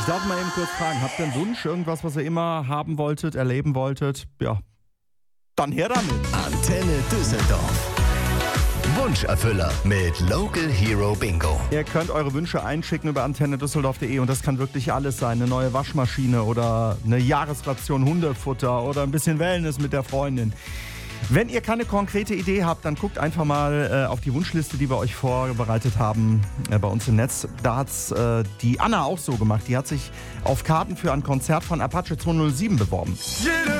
Ich darf mal eben kurz fragen, habt ihr einen Wunsch, irgendwas, was ihr immer haben wolltet, erleben wolltet? Ja, dann her damit. Antenne Düsseldorf. Wunscherfüller mit Local Hero Bingo. Ihr könnt eure Wünsche einschicken über antennedüsseldorf.de und das kann wirklich alles sein. Eine neue Waschmaschine oder eine Jahresration Hundefutter oder ein bisschen Wellness mit der Freundin. Wenn ihr keine konkrete Idee habt, dann guckt einfach mal auf die Wunschliste, die wir euch vorbereitet haben bei uns im Netz. Da hat's die Anna auch so gemacht. Die hat sich auf Karten für ein Konzert von Apache 207 beworben. Jede